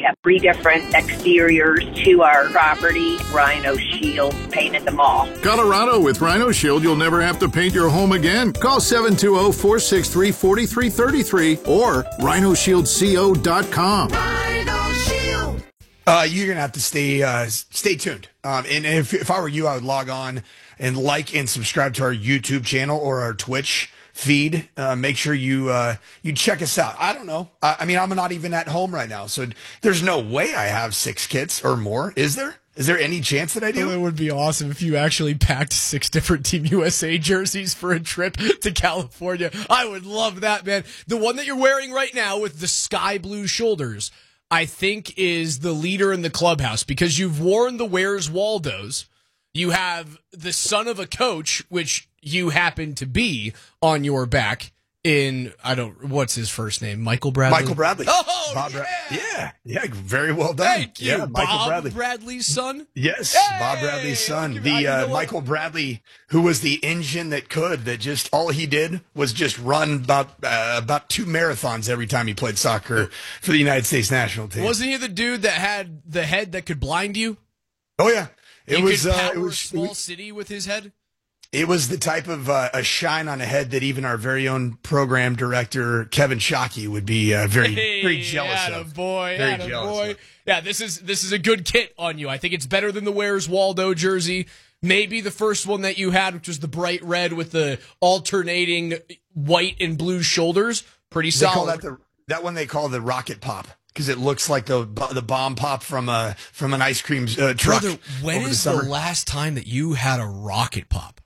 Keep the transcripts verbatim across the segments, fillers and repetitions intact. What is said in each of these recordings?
have three different exteriors to our property. Rhino Shield painted them all. Colorado, with Rhino Shield, you'll never have to paint your home again. Call seven two zero, four six three, four three three three or rhino shield co dot com. Rhino Shield. Uh, you're going to have to stay uh, stay tuned. Um, and if, if I were you, I would log on and like and subscribe to our YouTube channel or our Twitch feed. Uh, make sure you uh, you check us out. I don't know. I, I mean, I'm not even at home right now, so there's no way I have six kids or more. Is there? Is there any chance that I do? Well, it would be awesome if you actually packed six different Team U S A jerseys for a trip to California. I would love that, man. The one that you're wearing right now with the sky blue shoulders, I think, is the leader in the clubhouse because you've worn the Where's Waldo's. You have the son of a coach, which you happen to be, on your back in, I don't, what's his first name? Michael Bradley? Michael Bradley. Oh, Bob yeah. Bra- yeah. Yeah, very well done. Thank you. Yeah, Michael Bob Bradley. Bradley's son? Yes, Hey! Bob Bradley's son. I- The you know uh, what? Michael Bradley, who was the engine that could, that just, all he did was just run about uh, about two marathons every time he played soccer for the United States national team. Wasn't he the dude that had the head that could blind you? Oh, yeah. It he was, could uh, power it a was, it small was, city with his head? it was the type of uh, a shine on a head that even our very own program director, Kevin Shockey, would be uh, very, Hey, very jealous atta of. boy, Very atta jealous boy. of. Yeah, this is this is a good kit on you. I think it's better than the Where's Waldo jersey. Maybe the first one that you had, which was the bright red with the alternating white and blue shoulders. Pretty They call solid. that the that one they call the rocket pop because it looks like the the bomb pop from a from an ice cream uh, truck. Brother, when over is the, the summer. last time that you had a rocket pop?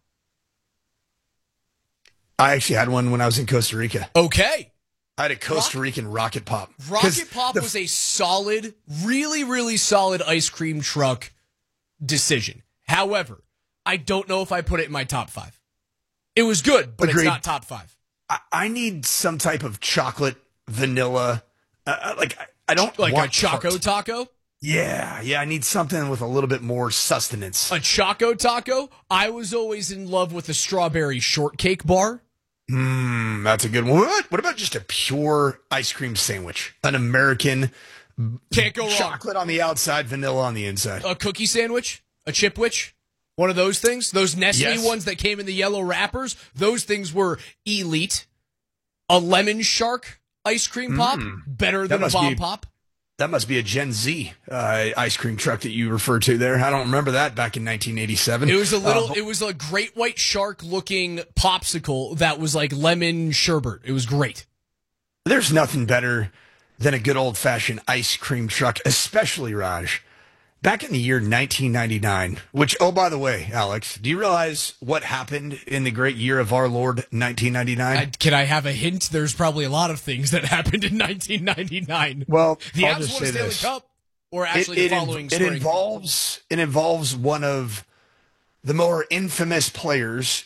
I actually had one when I was in Costa Rica. Okay. I had a Costa Rican rocket pop. 'Cause Rocket Pop the- was a solid, really, really solid ice cream truck decision. However, I don't know if I put it in my top five. It was good, but Agreed. it's not top five. I, I need some type of chocolate, vanilla. Uh, like I, I don't Like want a Choco tart. Taco? Yeah, yeah. I need something with a little bit more sustenance. A Choco Taco? I was always in love with the strawberry shortcake bar. Mmm, that's a good one. What? What about just a pure ice cream sandwich? An American Can't go wrong. chocolate on the outside, vanilla on the inside. A cookie sandwich? A chipwich? One of those things? Those Nestle Yes. ones that came in the yellow wrappers? Those things were elite. A lemon shark ice cream pop? Mm. Better That than a must bomb be- pop? That must be a Gen Z uh, ice cream truck that you referred to there. I don't remember that back in nineteen eighty-seven. It was a little. Uh, it was a great white shark looking popsicle that was like lemon sherbet. It was great. There's nothing better than a good old fashioned ice cream truck, especially Raj. Back in the year nineteen ninety-nine, which, oh, by the way, Alex, do you realize what happened in the great year of our Lord nineteen ninety-nine? I, can I have a hint? There's probably a lot of things that happened in nineteen ninety-nine. Well, the I'll Avs just won a say Stanley this. Cup, or actually it, the it, following it spring. involves it involves one of the more infamous players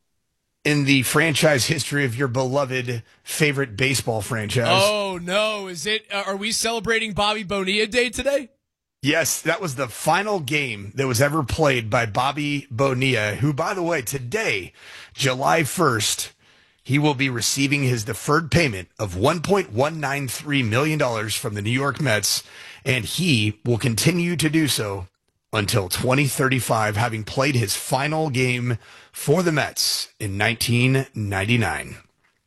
in the franchise history of your beloved favorite baseball franchise. Oh no! Is it? Uh, are we celebrating Bobby Bonilla Day today? Yes, that was the final game that was ever played by Bobby Bonilla, who, by the way, today, July first, he will be receiving his deferred payment of one point one nine three million dollars from the New York Mets, and he will continue to do so until twenty thirty-five, having played his final game for the Mets in nineteen ninety-nine.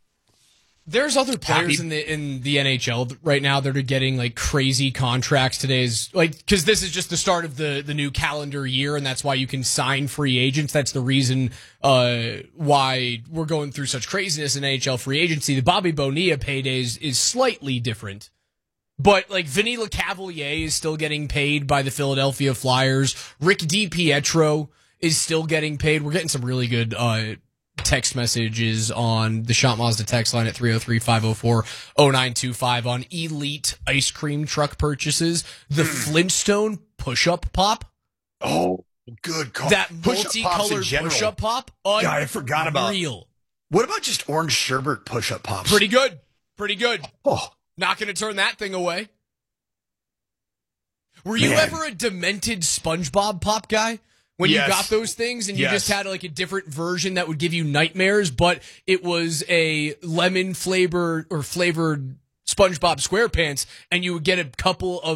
There's other players Happy- in the in the N H L right now that are getting like crazy contracts today's like because this is just the start of the the new calendar year and that's why you can sign free agents. That's the reason uh, why we're going through such craziness in N H L free agency. The Bobby Bonilla paydays is slightly different, but like Vinny LeCavalier is still getting paid by the Philadelphia Flyers. Rick DiPietro is still getting paid. We're getting some really good Uh, text messages on the Shot Mazda text line at three oh three, five oh four, oh nine two five on elite ice cream truck purchases. The Flintstone push-up pop. Oh, good call. That Push-up pops in multicolored general. push-up pop. God, I forgot about- Real. What about just orange sherbet push-up pops? Pretty good. Pretty good. Oh, Not going to turn that thing away. Were you Man. ever a demented SpongeBob pop guy? When Yes. you got those things and you Yes. just had like a different version that would give you nightmares, but it was a lemon flavored or flavored SpongeBob SquarePants, and you would get a couple of